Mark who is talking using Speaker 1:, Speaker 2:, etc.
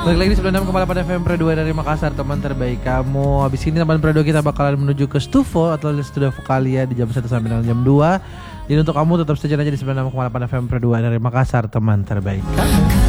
Speaker 1: Balik lagi di 96,8 FM Pro 2 dari Makassar, teman terbaik kamu. Habis ini teman Pro 2 kita bakalan menuju ke Stufo atau Studio Vokalia di jam 1 sampai dengan jam 2. Jadi untuk kamu tetap stay aja di 96,8 FM Pro 2 dari Makassar, teman terbaik kamu.